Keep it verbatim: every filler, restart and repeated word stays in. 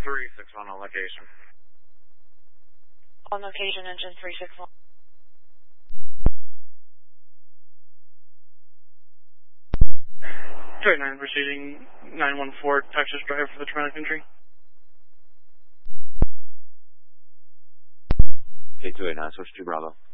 three six one on location. On location, engine three six one. two eight nine proceeding nine one four, Texas Drive for the traumatic injury. K two eight nine, switch to Bravo.